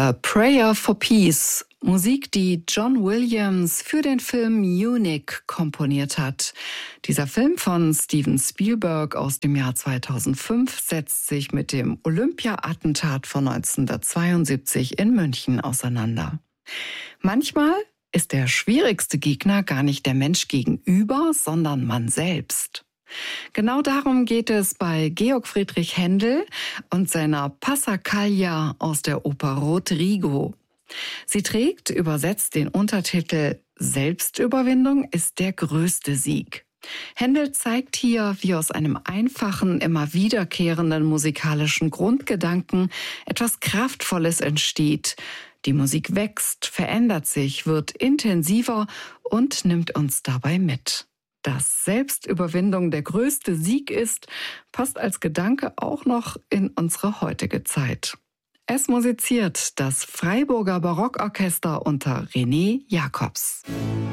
A Prayer for Peace, Musik, die John Williams für den Film Munich komponiert hat. Dieser Film von Steven Spielberg aus dem Jahr 2005 setzt sich mit dem Olympia-Attentat von 1972 in München auseinander. Manchmal ist der schwierigste Gegner gar nicht der Mensch gegenüber, sondern man selbst. Genau darum geht es bei Georg Friedrich Händel und seiner Passacaglia aus der Oper Rodrigo. Sie trägt übersetzt den Untertitel »Selbstüberwindung ist der größte Sieg«. Händel zeigt hier, wie aus einem einfachen, immer wiederkehrenden musikalischen Grundgedanken etwas Kraftvolles entsteht. Die Musik wächst, verändert sich, wird intensiver und nimmt uns dabei mit. Dass Selbstüberwindung der größte Sieg ist, passt als Gedanke auch noch in unsere heutige Zeit. Es musiziert das Freiburger Barockorchester unter René Jacobs.